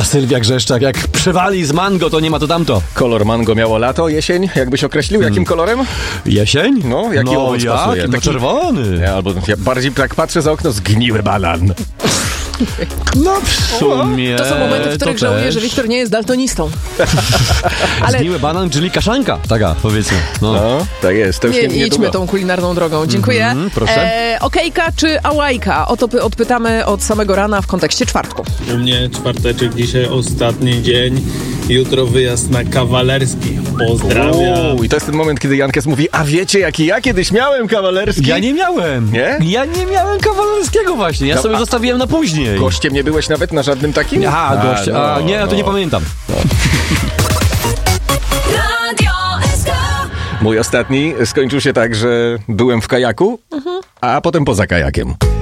Sylwia Grzeszczak, jak przewali z mango, to nie ma to tamto. Kolor mango miało lato, jesień? Jakbyś określił, jakim kolorem? Jesień? No, jaki owoc pasuje? No czerwony. Nie, albo ja bardziej tak patrzę za okno, zgniły banan. No w sumie To są momenty, w których żałuję, że Wiktor nie jest daltonistą. Ale zgniły banan, czyli kaszanka. Taka, powiedzmy. No, tak jest. To już nie nie idźmy długo. tą kulinarną drogą. Dziękuję. proszę. Okejka czy ałajka? O to odpytamy od samego rana w kontekście czwartku. U mnie czwarteczek, dzisiaj ostatni dzień. Jutro wyjazd na Kawalerski. Pozdrawiam. I to jest ten moment, kiedy Jankes mówi, a wiecie, jaki ja kiedyś miałem kawalerski? Ja nie miałem. Nie? Ja nie miałem kawalerskiego właśnie. Ja No, sobie zostawiłem na później. Gościem nie byłeś nawet na żadnym takim? Aha, goście. Nie, ja to nie pamiętam. Mój ostatni skończył się tak, że byłem w kajaku, a potem poza kajakiem.